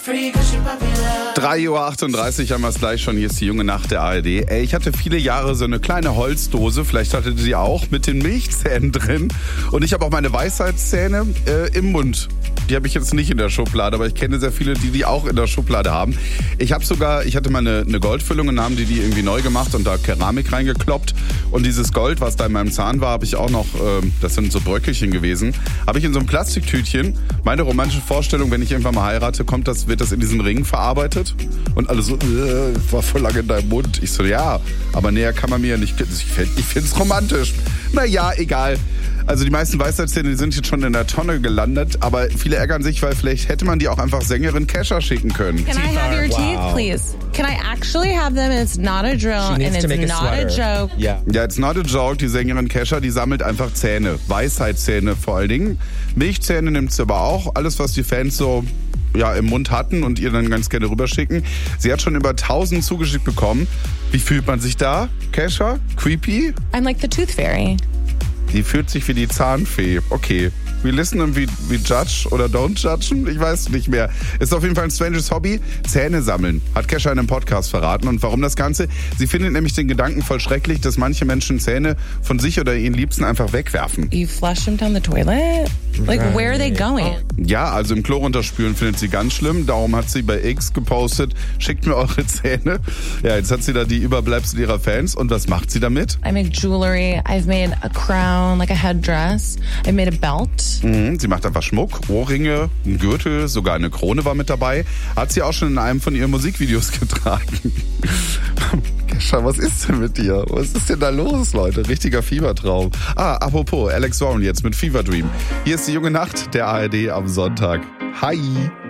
3:38 Uhr haben wir es gleich schon. Hier ist die junge Nacht der ARD. Ey, ich hatte viele Jahre so eine kleine Holzdose, vielleicht hattet ihr die auch, mit den Milchzähnen drin. Und ich habe auch meine Weisheitszähne im Mund. Die habe ich jetzt nicht in der Schublade, aber ich kenne sehr viele, die auch in der Schublade haben. Ich hatte mal eine Goldfüllung und haben die irgendwie neu gemacht und da Keramik reingekloppt. Und dieses Gold, was da in meinem Zahn war, habe ich auch noch, das sind so Bröckelchen gewesen, habe ich in so einem Plastiktütchen. Meine romantische Vorstellung, wenn ich irgendwann mal heirate, wird das in diesen Ring verarbeitet. Und alle so, war voll lange in deinem Mund. Ich so, ja, aber näher kann man mir ja nicht. Ich find's romantisch. Naja, egal. Also die meisten Weisheitszähne, die sind jetzt schon in der Tonne gelandet, aber viele ärgern sich, weil vielleicht hätte man die auch einfach Sängerin Kesha schicken können. Can I have your teeth, please? Can I actually have them? It's not a drill and it's not a joke. Ja, it's not a joke. Die Sängerin Kesha, die sammelt einfach Zähne. Weisheitszähne vor allen Dingen. Milchzähne nimmt sie aber auch. Alles, was die Fans so im Mund hatten und ihr dann ganz gerne rüberschicken. Sie hat schon über 1000 zugeschickt bekommen. Wie fühlt man sich da, Kesha? Creepy? I'm like the tooth fairy. Die fühlt sich wie die Zahnfee. Okay. We listen and we judge oder don't judgen? Ich weiß nicht mehr. Ist auf jeden Fall ein stranges Hobby. Zähne sammeln. Hat Kesha in einem Podcast verraten. Und warum das Ganze? Sie findet nämlich den Gedanken voll schrecklich, dass manche Menschen Zähne von sich oder ihren Liebsten einfach wegwerfen. You flush them down the toilet? Like, where are they going? Ja, also im Klo runterspülen findet sie ganz schlimm. Darum hat sie bei X gepostet, schickt mir eure Zähne. Ja, jetzt hat sie da die Überbleibsel ihrer Fans. Und was macht sie damit? I make jewelry. I've made a crown, like a headdress. I made a belt. Sie macht einfach Schmuck, Ohrringe, einen Gürtel, sogar eine Krone war mit dabei. Hat sie auch schon in einem von ihren Musikvideos getragen. Kesha, was ist denn mit dir? Was ist denn da los, Leute? Richtiger Fiebertraum. Apropos, Alex Warren jetzt mit Fever Dream. Hier ist die junge Nacht der ARD am Sonntag. Hi!